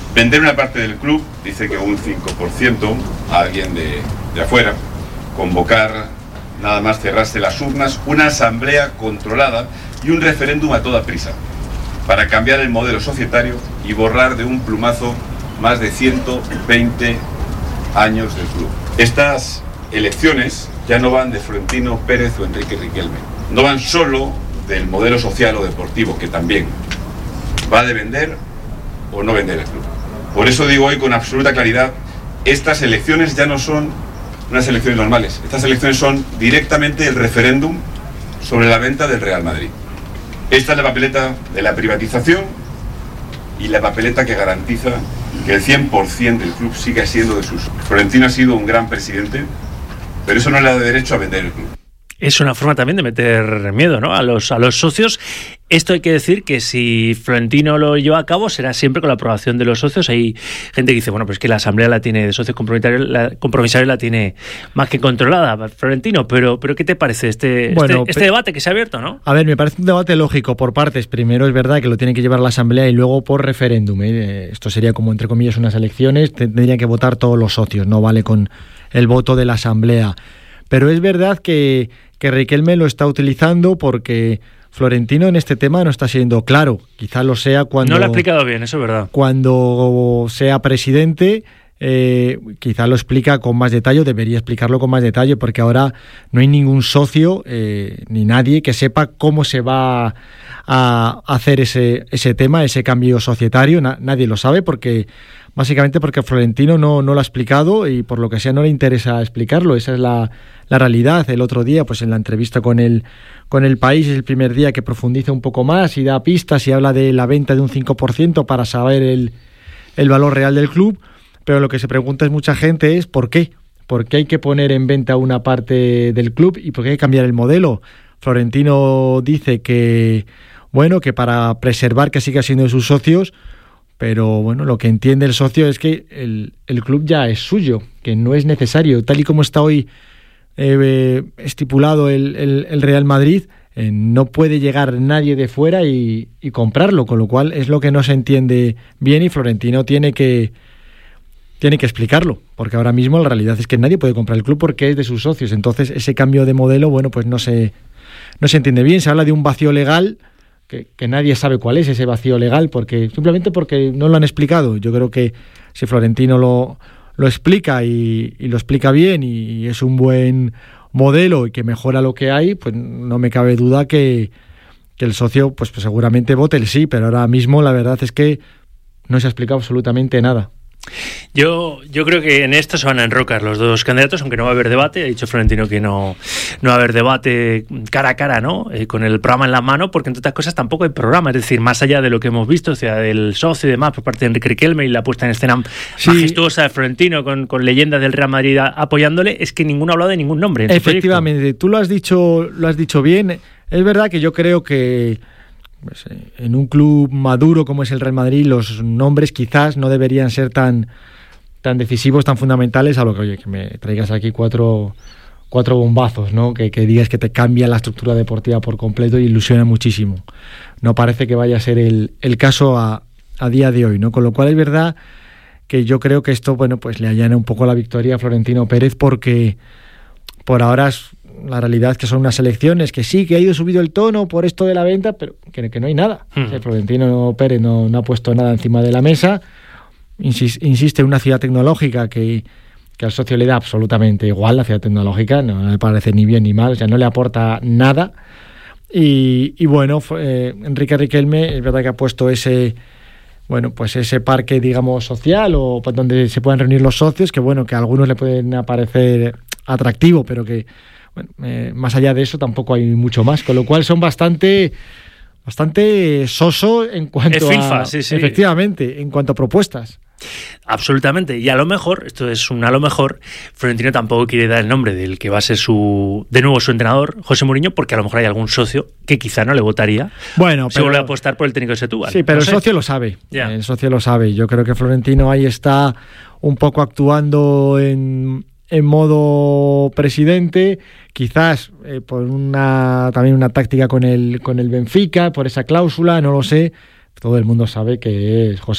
Vender una parte del club, dice que un 5% a alguien de afuera, convocar, nada más cerrarse las urnas, una asamblea controlada y un referéndum a toda prisa, para cambiar el modelo societario y borrar de un plumazo más de 120 años del club. Estas elecciones ya no van de Florentino Pérez o Enrique Riquelme, no van solo del modelo social o deportivo, que también va de vender o no vender el club. Por eso digo hoy con absoluta claridad, estas elecciones ya no son unas elecciones normales, estas elecciones son directamente el referéndum sobre la venta del Real Madrid. Esta es la papeleta de la privatización y la papeleta que garantiza que el 100% del club siga siendo de sus. Florentino ha sido un gran presidente, pero eso no le da derecho a vender el club. Es una forma también de meter miedo, ¿no?, a los socios. Esto hay que decir que si Florentino lo lleva a cabo será siempre con la aprobación de los socios. Hay gente que dice, bueno, pues es que la asamblea la tiene de socios compromisarios la tiene más que controlada Florentino, pero ¿qué te parece este debate que se ha abierto, no? A ver, me parece un debate lógico por partes. Primero es verdad que lo tiene que llevar la asamblea y luego por referéndum. Esto sería como, entre comillas, unas elecciones, tendrían que votar todos los socios, no vale con el voto de la asamblea. Pero es verdad que Riquelme lo está utilizando porque Florentino en este tema no está siendo claro. Quizás lo sea cuando... No lo ha explicado bien, eso es verdad. Cuando sea presidente, quizás lo explica con más detalle, o debería explicarlo con más detalle, porque ahora no hay ningún socio ni nadie que sepa cómo se va a hacer ese tema, ese cambio societario. Nadie lo sabe básicamente porque Florentino no lo ha explicado y por lo que sea no le interesa explicarlo. Esa es la realidad. El otro día, pues en la entrevista con el País, es el primer día que profundiza un poco más y da pistas y habla de la venta de un 5% para saber el valor real del club. Pero lo que se pregunta es mucha gente es ¿por qué? ¿Por qué hay que poner en venta una parte del club y por qué hay que cambiar el modelo? Florentino dice que para preservar que siga siendo de sus socios, pero bueno, lo que entiende el socio es que el club ya es suyo, que no es necesario. Tal y como está hoy estipulado el Real Madrid, no puede llegar nadie de fuera y comprarlo, con lo cual es lo que no se entiende bien y Florentino tiene que explicarlo, porque ahora mismo la realidad es que nadie puede comprar el club porque es de sus socios. Entonces ese cambio de modelo, pues no se entiende bien. Se habla de un vacío legal que nadie sabe cuál es ese vacío legal, simplemente porque no lo han explicado. Yo creo que si Florentino lo explica y lo explica bien y es un buen modelo y que mejora lo que hay, pues no me cabe duda que el socio pues seguramente vote el sí, pero ahora mismo la verdad es que no se ha explicado absolutamente nada. Yo creo que en esto se van a enrocar los dos candidatos, aunque no va a haber debate. Ha dicho Florentino que no va a haber debate cara a cara, ¿no? Con el programa en la mano, porque entre otras cosas tampoco hay programa. Es decir, más allá de lo que hemos visto, o sea, del socio y demás por parte de Enrique Riquelme y la puesta en escena majestuosa de Florentino con leyendas del Real Madrid apoyándole, es que ninguno ha hablado de ningún nombre. Efectivamente, tú lo has dicho bien. Es verdad que yo creo que en un club maduro como es el Real Madrid, los nombres quizás no deberían ser tan decisivos, tan fundamentales, a lo que me traigas aquí cuatro bombazos, ¿no? Que digas que te cambia la estructura deportiva por completo y ilusiona muchísimo. No parece que vaya a ser el caso a día de hoy, ¿no? Con lo cual es verdad que yo creo que esto, pues le allana un poco la victoria a Florentino Pérez, porque por ahora la realidad es que son unas elecciones que sí, que ha ido subido el tono por esto de la venta, pero que no hay nada. Florentino Pérez no ha puesto nada encima de la mesa. Insiste en una ciudad tecnológica que al socio le da absolutamente igual. La ciudad tecnológica no le parece ni bien ni mal, o sea, no le aporta nada. Y Enrique Riquelme es verdad que ha puesto ese parque, digamos, social o donde se puedan reunir los socios, que a algunos le pueden parecer atractivo, pero que más allá de eso tampoco hay mucho más, con lo cual son bastante soso en cuanto a... Sí. Efectivamente, en cuanto a propuestas. Absolutamente, y a lo mejor, Florentino tampoco quiere dar el nombre del que va a ser de nuevo su entrenador, José Mourinho, porque a lo mejor hay algún socio que quizá no le votaría si vuelve a apostar por el técnico de Setúbal. Sí, pero el socio lo sabe. El socio lo sabe. Yo creo que Florentino ahí está un poco actuando en modo presidente, quizás por también una táctica con el Benfica, por esa cláusula, no lo sé. Todo el mundo sabe que es José